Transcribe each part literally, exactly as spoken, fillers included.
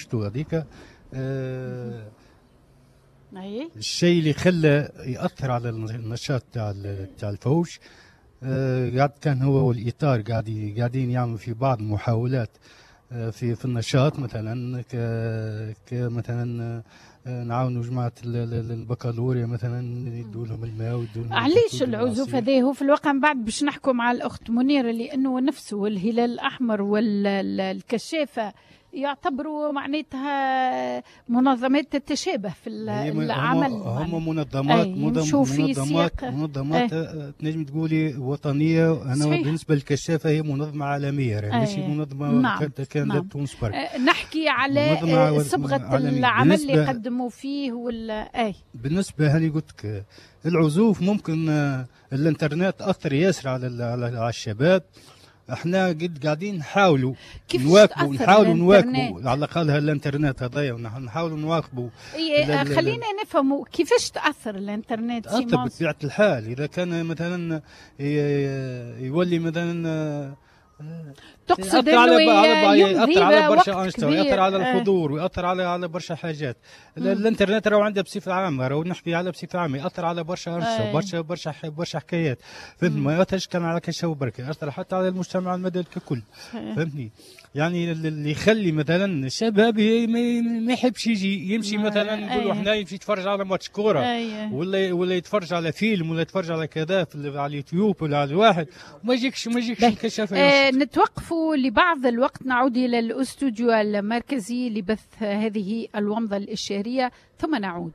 زوجته هذيك آه الشيء اللي خلى يأثر على النشاط تاع تاع الفوج آه قاعد كان هو والإطار قاعد قاعدين يعملوا في بعض المحاولات آه في في النشاط مثلا كمثلا آه نعاونوا جماعة البكالوريا مثلا يدوا لهم الماء ويدوا لهم. علاش العزوف هذا هو في الواقع من بعد باش نحكوا مع الأخت منيرة لأنه نفسه والهلال الأحمر والكشافة يعتبروا معناتها منظمات تتشابه في العمل. هم منظمات منظمات منظمات تنجم تقولي وطنيه. انا بالنسبه للكشافه هي منظمه عالميه ماشي منظمه نعم. كانت نعم. تونس برك. نحكي على صبغه العمل اللي قدموا فيه ولا اي بالنسبه هاني قلت لك العزوف ممكن الانترنت اثر ياسر على على الشباب. احنا قد قاعدين نحاولوا نواكبوا نحاولوا نواكبوا على الاقل هالانترنت هذايا ونحاولوا نواكبوا. إيه خلينا نفهموا كيفاش تاثر الانترنت. تاثر بطبيعه الحال اذا كان مثلا يولي مثلا تقصد انه يأثر على برشا انشطه ويأثر على الحضور ويأثر على على برشا حاجات. الانترنت راهو عندها بصفه عامه راهو نحكي على بصفه عامه يأثر على برشا انشطه برشا برشا برشا حكايات فهمت. ما يأثرش كان على كشاف برك يأثر حتى على المجتمع المدني ككل فهمتني. يعني اللي يخلي مثلا الشباب ما يحبش يجي يمشي مثلا نقولوا احنا يمشي يتفرج على ماتش كوره ولا ولا يتفرج على فيلم ولا يتفرج على كذا على اليوتيوب ولا على الواحد وما يجيكش ما يجيكش الكشاف. آه نتوقفوا لبعض الوقت نعود الى الاستوديو المركزي لبث هذه الومضه الاشاريه ثم نعود.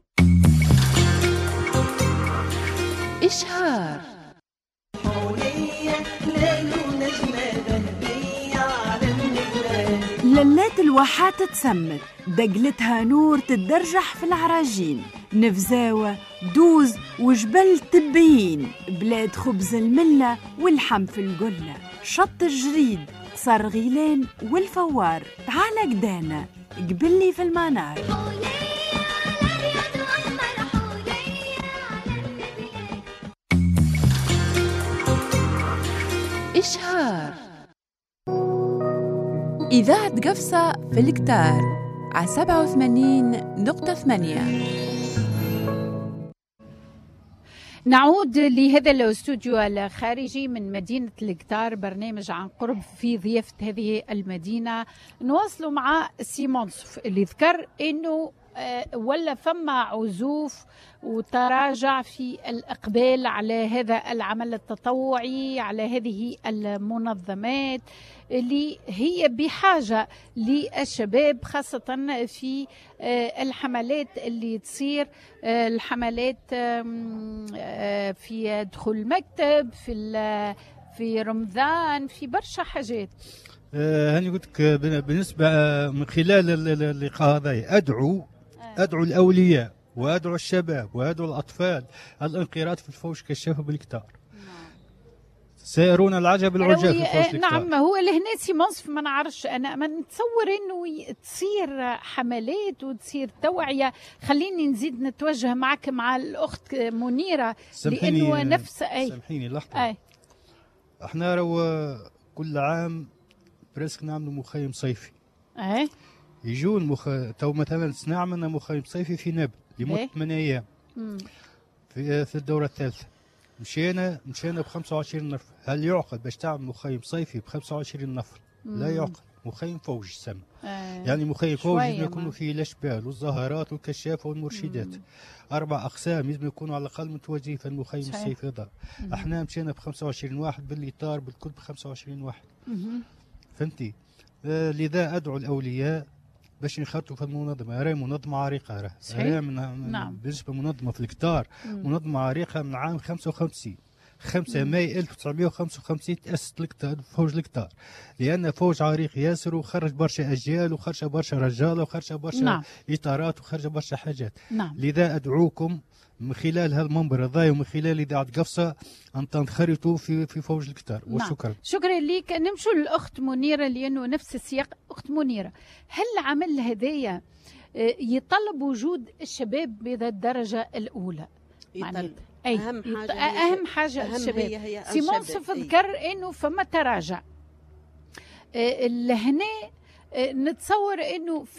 إشهار للات الواحات تسمت دقلتها نور تتدرجح في العراجين نفزاوة دوز وجبل تبيين بلاد خبز الملة والحم في القلة شط الجريد صار غيلان والفوار تعال قدانا قبلي في المنار. إشهار إذاعة قفصة في الكتار على سبعة وثمانين نقطة ثمانية. نعود لهذا الاستوديو الخارجي من مدينة الكتار برنامج عن قرب في ضيافة هذه المدينة. نواصلوا مع سي منصف اللي ذكر أنه ولا فما عزوف وتراجع في الإقبال على هذا العمل التطوعي على هذه المنظمات اللي هي بحاجة للشباب خاصة في الحملات اللي تصير الحملات في دخول المكتب في في رمضان في برشا حاجات. هاني قلت لك بالنسبة من خلال اللقاء هذا أدعو أدعو الأولياء وأدعو الشباب وأدعو الأطفال الانقراض في الفوج كشافة بالكتار. سيرون العجب العجاب في الفوج بالكتار. نعم هو لهنا سي منصف ما نعرفش أنا ما نتصور إنه تصير حملات وتصير توعية. خليني نزيد نتوجه معك مع الأخت منيرة لأنه نفس أي سامحيني لحظة أي. احنا رو كل عام برسك نعملوا مخيم صيفي. ايه يجون مخ... تو مثلا نعملنا مخيم صيفي في نابل لمده ثمانية ايام في في الدوره الثالثه. مشينا مشينا ب خمسة وعشرين نفر. هل يعقل باش تعمل مخيم صيفي ب خمسة وعشرين نفر؟ لا يعقل. مخيم فوج يسمى. آه. يعني مخيم فوج لازم يكونوا فيه الاشبال والزهرات والكشافه والمرشدات. مم. اربع اقسام لازم يكونوا على الاقل متواجدين في المخيم الصيفي هذا. احنا مشينا ب خمسة وعشرين واحد بالاطار بالكل ب خمسة وعشرين واحد. مم. فهمتي؟ آه لذا ادعو الاولياء باش ينخرطوا في المنظمه. راهي منظمه عريقه راهي. راهي من نعم. بالنسبه منظمه في الكتار منظمه عريقه من عام خمسة وخمسين. خمسة ماي ألف وتسعمائة وخمسة وخمسين تأسست الكتار فوج الكتار لأن فوج عريق ياسر وخرج برشا أجيال وخرج برشا رجال وخرج برشا نعم. إطارات وخرج برشا حاجات. نعم. لذا أدعوكم من خلال هذا المنبر هذا ومن خلال إذاعة قفصة أن تنخرطوا في في فوج الكتار. نعم. وشكرا. شكرا لك. نمشوا للأخت منيرة لأنه نفس السياق. أخت منيرة هل العمل هذايا يطلب وجود الشباب بهذا الدرجة الأولى؟ يطلب أي أهم حاجة أهم حاجة أهم الشباب. سي منصف ذكر إنه فما تراجع. لهنا نتصور إنه